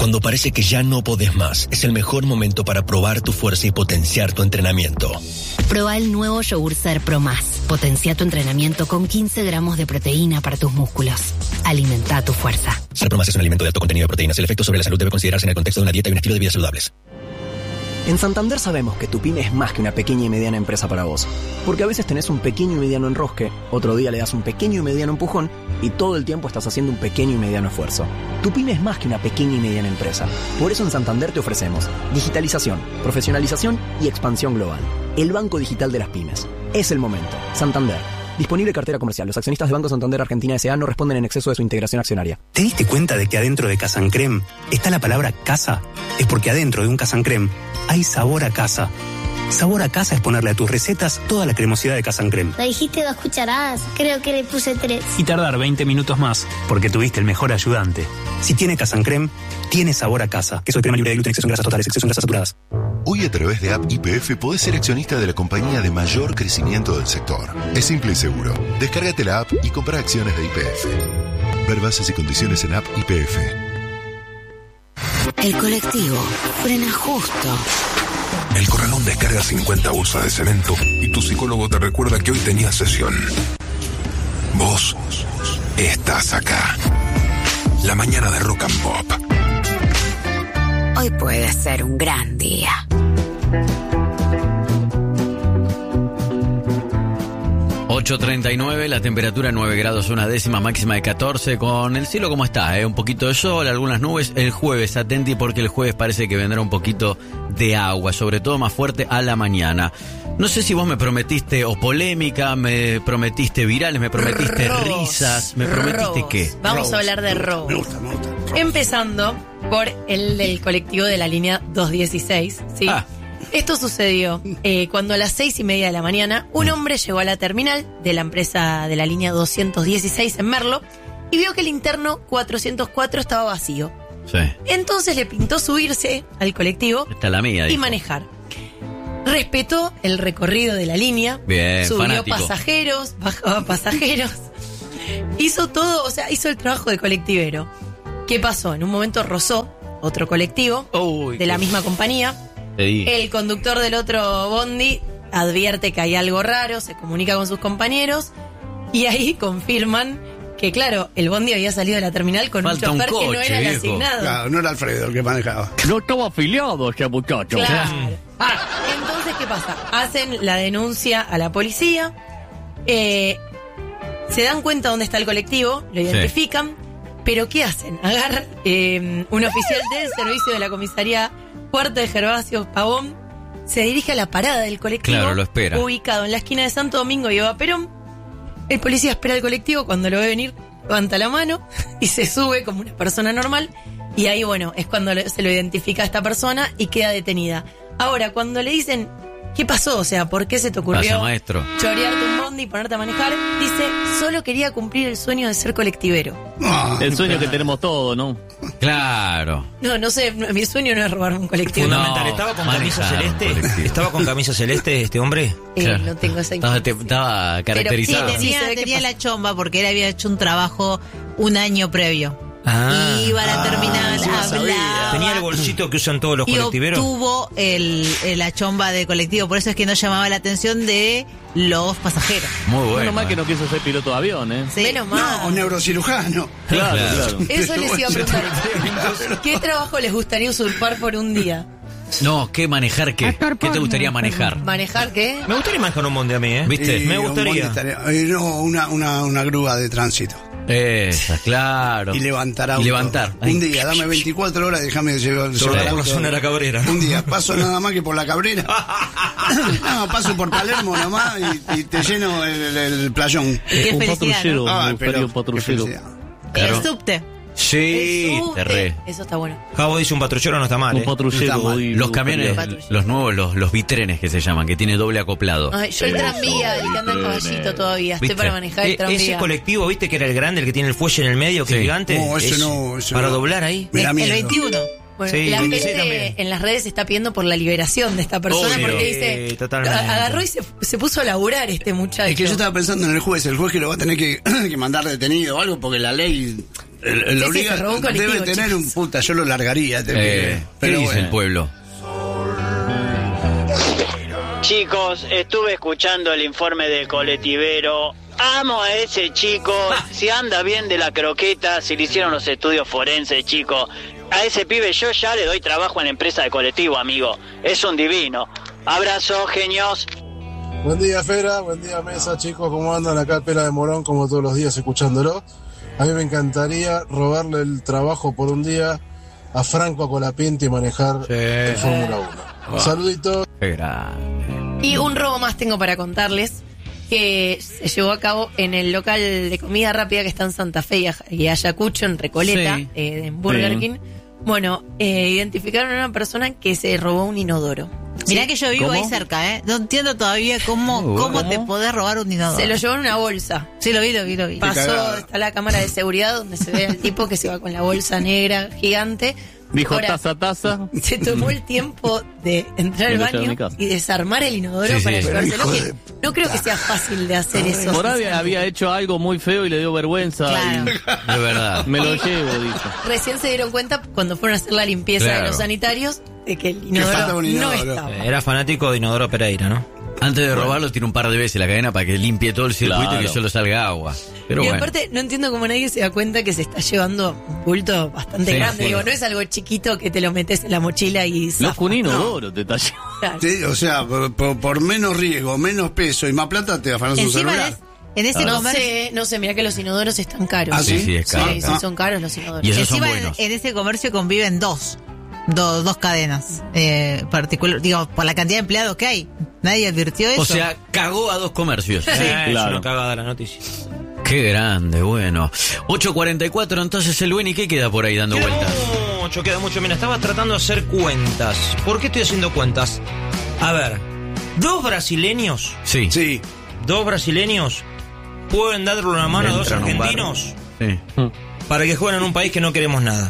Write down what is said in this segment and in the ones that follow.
Cuando parece que ya no podés más, es el mejor momento para probar tu fuerza y potenciar tu entrenamiento. Proba el nuevo yogur Ser Pro Más. Potencia tu entrenamiento con 15 gramos de proteína para tus músculos. Alimenta tu fuerza. Ser Pro Más es un alimento de alto contenido de proteínas. El efecto sobre la salud debe considerarse en el contexto de una dieta y un estilo de vida saludables. En Santander sabemos que tu pyme es más que una pequeña y mediana empresa para vos. Porque a veces tenés un pequeño y mediano enrosque, otro día le das un pequeño y mediano empujón y todo el tiempo estás haciendo un pequeño y mediano esfuerzo. Tu pyme es más que una pequeña y mediana empresa. Por eso en Santander te ofrecemos digitalización, profesionalización y expansión global. El banco digital de las pymes. Es el momento. Santander. Disponible cartera comercial. Los accionistas de Banco Santander Argentina S.A. no responden en exceso de su integración accionaria. ¿Te diste cuenta de que adentro de Casa Creme está la palabra casa? Es porque adentro de un Casa Creme hay sabor a casa. Sabor a casa es ponerle a tus recetas toda la cremosidad de Casa Creme. Me dijiste 2 cucharadas, creo que le puse 3. Y tardar 20 minutos más, porque tuviste el mejor ayudante. Si tiene Casa Creme, tiene sabor a casa. Queso de crema libre de gluten, exceso en grasas totales, exceso en grasas saturadas. Hoy a través de App YPF podés ser accionista de la compañía de mayor crecimiento del sector. Es simple y seguro. Descárgate la app y compra acciones de YPF. Ver bases y condiciones en App YPF. El colectivo frena justo. El corralón descarga 50 bolsas de cemento y tu psicólogo te recuerda que hoy tenías sesión. Vos estás acá. La mañana de Rock and Pop. Hoy puede ser un gran día. 8:39, la temperatura 9 grados, una décima, máxima de 14, con el cielo como está, un poquito de sol, algunas nubes. El jueves, atenti porque el jueves parece que vendrá un poquito de agua, sobre todo más fuerte a la mañana. No sé si vos me prometiste o polémica, me prometiste virales, me prometiste risas, me prometiste qué. Vamos a hablar de robos. Me gusta. Empezando por el del colectivo de la línea 216, ¿sí? Esto sucedió cuando a las 6:30 de la mañana un hombre llegó a la terminal de la empresa de la línea 216 en Merlo y vio que el interno 404 estaba vacío. Sí. Entonces le pintó subirse al colectivo y manejar. Respetó el recorrido de la línea, bien, subió fanático. Pasajeros, bajaba pasajeros, hizo todo, o sea, hizo el trabajo de colectivero. ¿Qué pasó? En un momento rozó otro colectivo de la misma compañía. El conductor del otro bondi advierte que hay algo raro, se comunica con sus compañeros y ahí confirman que, claro, el bondi había salido de la terminal con un chofer que no era el asignado. Claro, no era Alfredo el que manejaba. No estaba afiliado ese muchacho. Claro. Entonces, ¿qué pasa? Hacen la denuncia a la policía, se dan cuenta dónde está el colectivo, lo identifican, pero ¿qué hacen? Agarran un oficial del servicio de la comisaría Puerto de Gervasio Pavón, se dirige a la parada del colectivo. Claro, lo espera. Ubicado en la esquina de Santo Domingo y Eva Perón. El policía espera al colectivo, cuando lo ve venir, levanta la mano y se sube como una persona normal. Y ahí, bueno, es cuando se lo identifica a esta persona y queda detenida. Ahora, cuando le dicen, ¿qué pasó? O sea, ¿por qué se te ocurrió chorearte un bondi y ponerte a manejar? Dice, solo quería cumplir el sueño de ser colectivero. El sueño que tenemos todos, ¿no? Claro. No sé, mi sueño no es robarme un colectivo. Fundamental, ¿estaba con camisa celeste? ¿Estaba con camisa celeste este hombre? Claro. No tengo esa Estaba caracterizado. Pero sí, tenía la chomba porque él había hecho un trabajo un año previo. Iba a la terminal, hablaba. Tenía el bolsito que usan todos los colectiveros. Y obtuvo la chomba de colectivo, por eso es que no llamaba la atención de los pasajeros. Muy bueno. Menos mal que no quiso ser piloto de avión, ¿eh? Sí. Menos mal. No, neurocirujano. Claro. Eso les iba a preguntar. ¿Qué trabajo les gustaría usurpar por un día? No, ¿qué manejar qué? ¿Qué te gustaría manejar? ¿Manejar qué? Me gustaría manejar un bondi a mí, ¿eh? ¿Viste? Me gustaría. No, una grúa de tránsito. Esa, claro. Y levantar auto. Un día, dame 24 horas, déjame llevar por la zona de la Cabrera, ¿no? Un día, paso nada más que por la Cabrera. No, paso por Palermo nomás y te lleno el playón. Qué patrullero, pero un patrullero. El subte. Sí, eso está bueno. Javo dice un patrullero no está mal, Un patrullero. Los camiones, los nuevos, los bitrenes que se llaman, que tiene doble acoplado. Ay, yo el tranvía, el que anda en caballito todavía. Estoy para manejar el tranvía. Ese colectivo, ¿viste que era el grande, el que tiene el fuelle en el medio, que es gigante? No, eso para no. doblar ahí. Me da miedo. El 21. Bueno, Sí, la 26 gente también. en las redes está pidiendo por la liberación de esta persona. Obvio. Porque dice, Totalmente. agarró y se puso a laburar este muchacho. Es que yo estaba pensando en el juez que lo va a tener que mandar detenido o algo porque la ley Lo obliga, debe tener un puta, yo lo largaría. ¿Qué dice el pueblo? Chicos, estuve escuchando el informe del colectivero. Amo a ese chico. Si anda bien de la croqueta, si le hicieron los estudios forenses, chico. A ese pibe yo ya le doy trabajo en la empresa de colectivo, amigo. Es un divino. Abrazo, genios. Buen día, Fera. Buen día, Mesa, chicos. ¿Cómo andan acá, Pera de Morón? Como todos los días, escuchándolo. A mí me encantaría robarle el trabajo por un día a Franco Colapinto y manejar el Fórmula 1. Wow. Saluditos. Qué grande. Y un robo más tengo para contarles, que se llevó a cabo en el local de comida rápida que está en Santa Fe y Ayacucho, en Recoleta, en Burger King. Bueno, identificaron a una persona que se robó un inodoro. Mirá que yo vivo ahí cerca, No entiendo todavía cómo te podés robar un inodoro. Se lo llevó en una bolsa. Sí, lo vi. Pasó, está la cámara de seguridad donde se ve al tipo que se va con la bolsa negra gigante. Dijo Ahora, taza. Se tomó el tiempo de entrar al baño y desarmar el inodoro para llevárselo. Que no creo que sea fácil de hacer eso. Por ahí había hecho algo muy feo y le dio vergüenza. Claro. De verdad. Me lo llevo, dijo. Recién se dieron cuenta cuando fueron a hacer la limpieza de los sanitarios de que el inodoro no estaba. Era fanático de Inodoro Pereira, ¿no? Antes de robarlo, tira un par de veces la cadena para que limpie todo el circuito y que solo salga agua. Pero y aparte, no entiendo cómo nadie se da cuenta que se está llevando un bulto bastante grande. Digo, no es algo chiquito que te lo metes en la mochila y zafa. No fue un inodoro, te talló. Sí, o sea, por menos riesgo, menos peso y más plata te afanas un celular. En ese comercio, no sé, mirá que los inodoros están caros. ¿Ah, sí? Sí, es caro. Sí, son caros los inodoros. Y esos Encima son buenos. en ese comercio conviven dos cadenas particular, digo, por la cantidad de empleados que hay. Nadie advirtió eso. O sea, cagó a dos comercios. Sí, claro. Es una cagada la noticia. Qué grande, bueno. 8:44, entonces el Buen, ¿y qué queda por ahí dando vueltas? Queda mucho. Mira, estaba tratando de hacer cuentas. ¿Por qué estoy haciendo cuentas? A ver, dos brasileños pueden darle una mano a dos argentinos para que jueguen en un país que no queremos nada.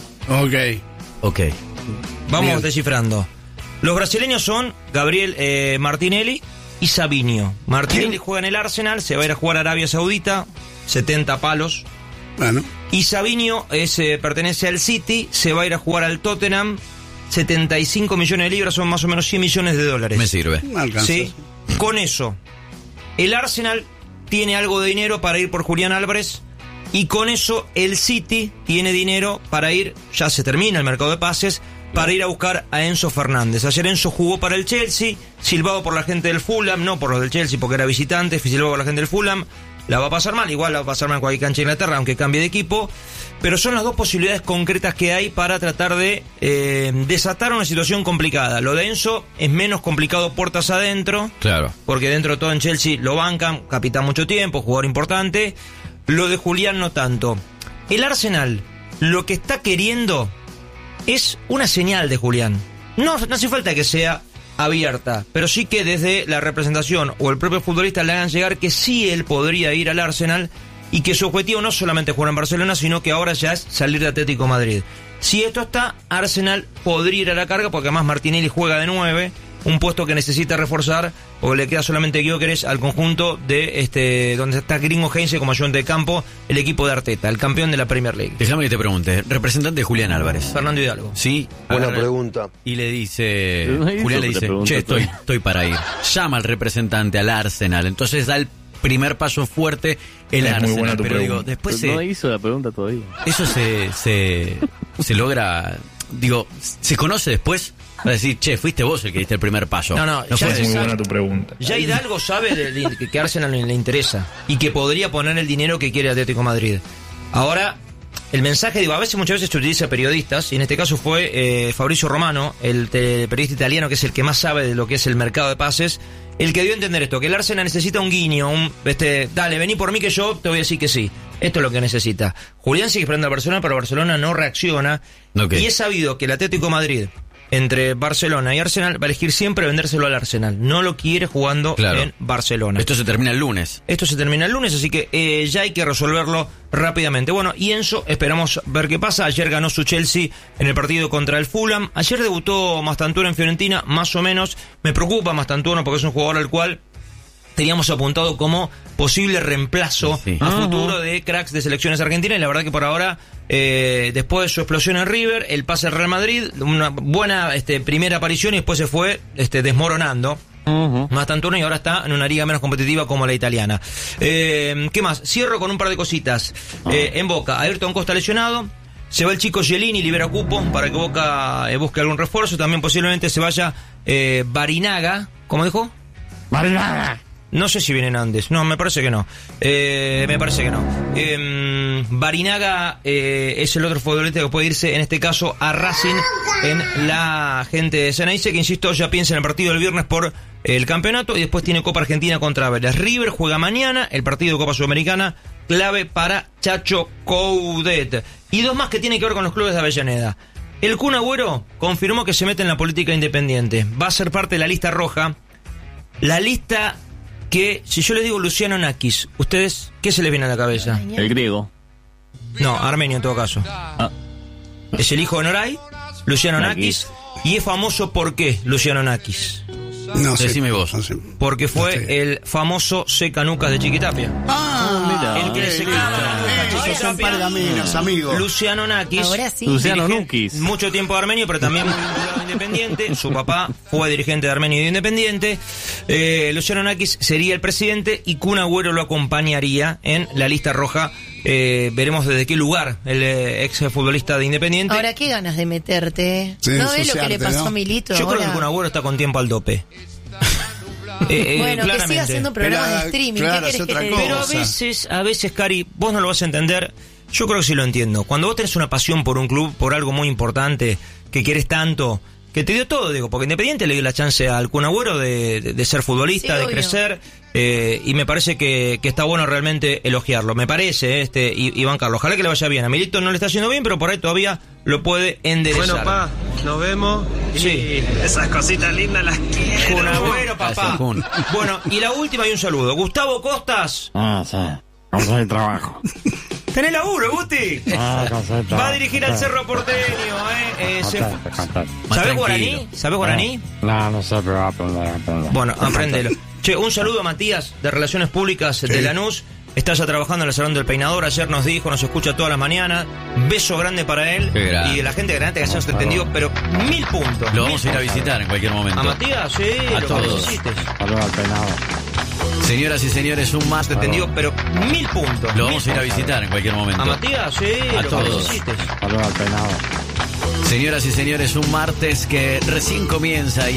Ok. Vamos descifrando. Los brasileños son Gabriel Martinelli y Savinho. Martinelli juega en el Arsenal, se va a ir a jugar a Arabia Saudita, 70 palos. Bueno. Y Savinho pertenece al City, se va a ir a jugar al Tottenham, 75 millones de libras, son más o menos 100 millones de dólares. Me sirve. ¿Sí? Con eso, el Arsenal tiene algo de dinero para ir por Julián Álvarez. Y con eso el City tiene dinero para ir, ya se termina el mercado de pases, para ir a buscar a Enzo Fernández. Ayer Enzo jugó para el Chelsea, silbado por la gente del Fulham, no por los del Chelsea porque era visitante, silbado por la gente del Fulham. La va a pasar mal, igual la va a pasar mal en cualquier cancha de Inglaterra, aunque cambie de equipo. Pero son las dos posibilidades concretas que hay para tratar de desatar una situación complicada. Lo de Enzo es menos complicado puertas adentro. Claro. Porque dentro de todo en Chelsea lo bancan, capitán mucho tiempo, jugador importante. Lo de Julián no tanto. El Arsenal lo que está queriendo es una señal de Julián. No hace falta que sea abierta, pero sí que desde la representación o el propio futbolista le hagan llegar que sí él podría ir al Arsenal y que su objetivo no solamente es jugar en Barcelona, sino que ahora ya es salir de Atlético de Madrid. Si esto está, Arsenal podría ir a la carga porque además Martinelli juega de 9, un puesto que necesita reforzar porque le queda solamente Gyökeres al conjunto de donde está Gringo Heinze como ayudante de campo, el equipo de Arteta, el campeón de la Premier League. Déjame que te pregunte, representante de Julián Álvarez. Fernando Hidalgo. Sí. Buena pregunta. Y le dice, Julián le dice, che, estoy para ir. Llama al representante, al Arsenal, entonces da el primer paso fuerte el Arsenal. Muy buena tu pero pregunta. digo, después no hizo la pregunta todavía. Eso se logra, digo, se conoce después. Para decir, che, fuiste vos el que diste el primer paso. No ya es muy buena tu pregunta. Ya Hidalgo sabe que Arsenal le interesa y que podría poner el dinero que quiere Atlético de Madrid. Ahora, el mensaje, digo, muchas veces se utiliza periodistas, y en este caso fue Fabrizio Romano, el periodista italiano, que es el que más sabe de lo que es el mercado de pases, el que dio a entender esto, que el Arsenal necesita un guiño, dale, vení por mí que yo te voy a decir que sí. Esto es lo que necesita. Julián sigue esperando a Barcelona, pero Barcelona no reacciona. Y es sabido que el Atlético de Madrid, entre Barcelona y Arsenal, va a elegir siempre vendérselo al Arsenal. No lo quiere jugando en Barcelona. Esto se termina el lunes. Así que ya hay que resolverlo rápidamente. Bueno, y Enzo, esperamos ver qué pasa. Ayer ganó su Chelsea en el partido contra el Fulham. Ayer debutó Mastantuono en Fiorentina, más o menos. Me preocupa Mastantuono porque es un jugador al cual teníamos apuntado como posible reemplazo a futuro de cracks de selecciones argentinas, y la verdad que por ahora, después de su explosión en River, el pase al Real Madrid, una buena primera aparición y después se fue desmoronando. Más tanto uno, y ahora está en una liga menos competitiva como la italiana. ¿Qué más? Cierro con un par de cositas. En Boca, Ayrton Costa lesionado. Se va el chico Gielini, libera cupo para que Boca busque algún refuerzo. También posiblemente se vaya Barinaga. ¿Cómo dijo? Barinaga. No sé si vienen antes. No, me parece que no. Barinaga es el otro futbolista que puede irse, en este caso, a Racing en la gente de Ceneice, que insisto, ya piensa en el partido del viernes por el campeonato, y después tiene Copa Argentina contra Vélez. River juega mañana el partido de Copa Sudamericana, clave para Chacho Coudet. Y dos más que tienen que ver con los clubes de Avellaneda. El Kun Agüero confirmó que se mete en la política independiente. Va a ser parte de la lista roja. La lista que, si yo les digo Luciano Nakis, ¿ustedes qué se les viene a la cabeza? El griego. No, armenio en todo caso. Es el hijo de Noray, Luciano Nakis, y es famoso ¿por qué Luciano Nakis? No sé. Decime vos. No sé. Porque fue el famoso secanucas de Chiquitapia. Mira. El que le secaba la nuca a Esos son Chiquitapia. pergaminos, amigos. Luciano Nakis. Ahora sí. Luciano dirigente, Nukis. mucho tiempo de Armenio, pero también muy vinculado a Independiente. Su papá fue dirigente de Armenio y de Independiente. Luciano Nakis sería el presidente y Kun Agüero lo acompañaría en la lista roja. Veremos desde qué lugar el ex futbolista de Independiente. Ahora, qué ganas de meterte. Sí, ¿No ves lo que le ensuciarte, pasó ¿no? a Milito? Yo creo ahora? que Kun Agüero está con tiempo al dope. Bueno, que claramente. siga haciendo programas Pero, de streaming. claro, ¿Qué es querés otra que te cosa. diga? Pero a veces, Cari, vos no lo vas a entender. Yo creo que sí lo entiendo. Cuando vos tenés una pasión por un club, por algo muy importante, que querés tanto, que te dio todo, digo, porque Independiente le dio la chance al Kun Agüero de ser futbolista, Sí, de obvio. crecer, y me parece que está bueno realmente elogiarlo. Me parece, Iván Carlos. Ojalá que le vaya bien. A Milito no le está haciendo bien, pero por ahí todavía lo puede enderezar. Bueno, pa, nos vemos. Sí. Y esas cositas lindas las quiero. Kun Agüero, papá. Gracias, Kun. Bueno, y la última y un saludo. Gustavo Costas. Sí. Cosa de trabajo. ¿Tenés laburo, Gusti? Cosa de trabajo. Va a dirigir al Cerro Porteño, Contate. ¿Sabés guaraní? ¿Sabés guaraní? No sé, pero va a aprender. Bueno, aprendelo. Che, un saludo a Matías, de Relaciones Públicas de Lanús. Está ya trabajando en el Salón del Peinador. Ayer nos dijo, nos escucha todas las mañanas. Beso grande para él. Qué grande. Y de la gente grande que se entendió, pero 1000 puntos. Lo vamos a ir a visitar en cualquier momento. A Matías, sí, A lo todos. que necesites. Saludos al peinado. Señoras y señores, un más. Entendió, pero 1000 puntos. Lo vamos a ir a visitar en cualquier momento. A Matías, sí, A lo todos. que necesites. Saludos al peinado. Señoras y señores, un martes que recién comienza y